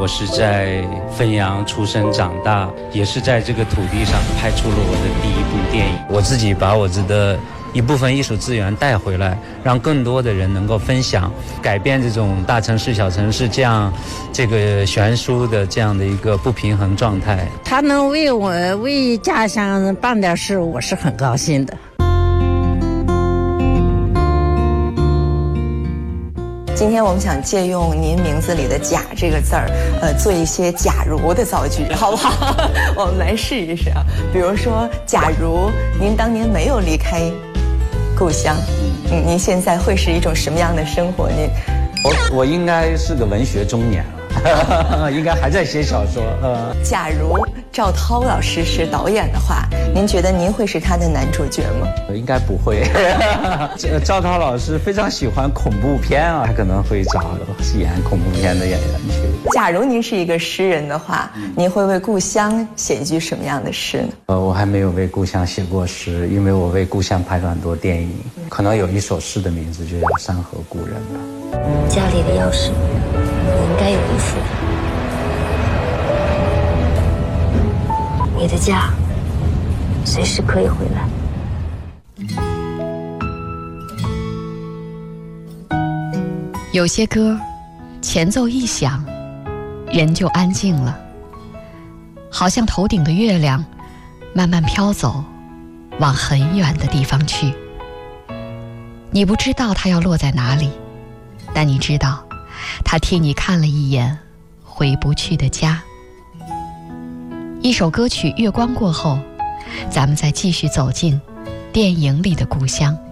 我是在汾阳出生长大，也是在这个土地上拍出了我的第一部电影。我自己把我的一部分艺术资源带回来，让更多的人能够分享，改变这种大城市小城市这个悬殊的这样的一个不平衡状态。 他能为家乡办点事，我是很高兴的。 今天我们想借用您名字里的甲这个字儿，做一些假如的造句，好不好？我们来试一试啊。比如说，假如您当年没有离开故乡，您现在会是一种什么样的生活？ 我应该是个文学中年了，应该还在写小说。 假如赵涛老师是导演的话，您觉得您会是他的男主角吗？ 应该不会。赵涛老师非常喜欢恐怖片啊，他可能会找演恐怖片的演员去。 假如您是一个诗人的话，您会为故乡写一句什么样的诗呢？ 我还没有为故乡写过诗，因为我为故乡拍了很多电影，可能有一首诗的名字就叫《山河故人》吧。 家里的钥匙你应该有一副，你的家随时可以回来。 有些歌前奏一响，人就安静了，好像头顶的月亮慢慢飘走，往很远的地方去。你不知道它要落在哪里，但你知道它替你看了一眼回不去的家。一首歌曲《月光》过后，咱们再继续走进电影里的故乡。